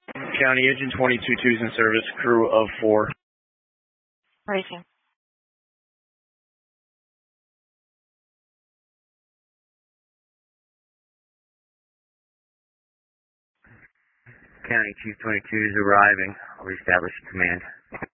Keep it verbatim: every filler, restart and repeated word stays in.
County Engine twenty-two twos in service, crew of four. Racing. County Chief twenty-two is arriving. I'll reestablish command.